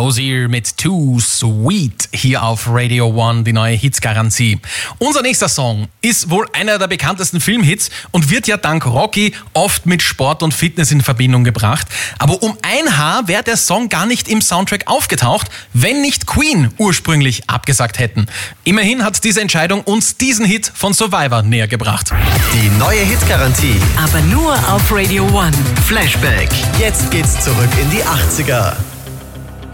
Hosier mit Too Sweet hier auf Radio One, die neue Hitsgarantie. Unser nächster Song ist wohl einer der bekanntesten Filmhits und wird ja dank Rocky oft mit Sport und Fitness in Verbindung gebracht. Aber um ein Haar wäre der Song gar nicht im Soundtrack aufgetaucht, wenn nicht Queen ursprünglich abgesagt hätten. Immerhin hat diese Entscheidung uns diesen Hit von Survivor näher gebracht. Die neue Hitgarantie. Aber nur auf Radio One. Flashback. Jetzt geht's zurück in die 80er.